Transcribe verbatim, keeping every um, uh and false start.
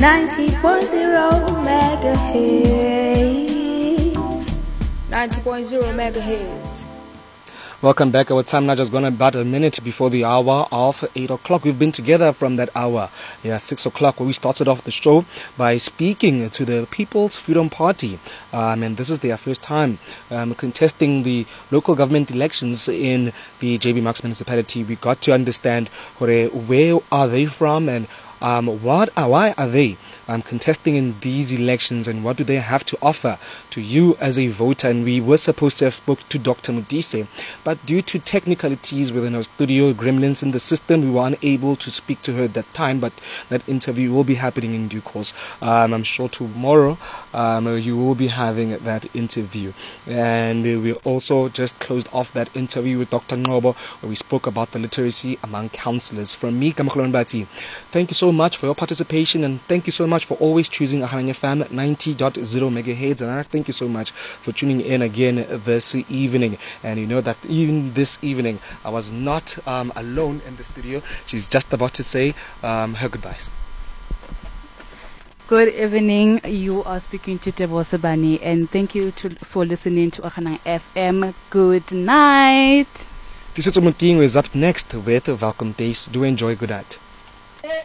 ninety point zero megahertz. ninety point zero megahertz. Welcome back. Our time now just gone about a minute before the hour of eight o'clock. We've been together from that hour, yeah, six o'clock, where we started off the show by speaking to the People's Freedom Party. Um, and this is their first time um, contesting the local government elections in the J B Marks municipality. We got to understand where, where are they from and um, what, uh, why are they Um, contesting in these elections, and what do they have to offer to you as a voter. And we were supposed to have spoke to Doctor Modise, but due to technicalities within our studio, gremlins in the system, we were unable to speak to her at that time, but that interview will be happening in due course. Um, I'm sure tomorrow um, you will be having that interview. And we also just closed off that interview with Doctor Ngobo, where we spoke about the literacy among councillors. From me, Kamakholwane Bati, thank you so much for your participation, and thank you so much for always choosing Ahanya F M ninety point zero megahertz. And I thank you so much for tuning in again this evening. And you know that even this evening I was not um, alone in the studio. She's just about to say um, her goodbyes. Good evening. You are speaking to Tebo Sebani, and thank you to, for listening to Ahanya F M. Good night. This is Muting is up next with Welcome Days. Do enjoy. Good night.